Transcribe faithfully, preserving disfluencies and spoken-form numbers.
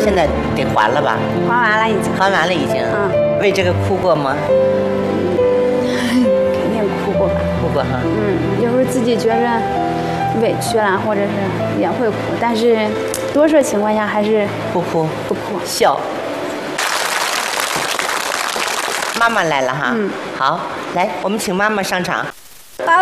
现在得还了吧？ 还完了已经。 还完了已经。 嗯。 为这个哭过吗？ 肯定哭过吧。 哭过哈。 嗯，有时候自己觉着委屈了，或者是也会哭，但是多数情况下还是不哭， 不哭， 笑。妈妈来了哈。 嗯。 好，来，我们请妈妈上场。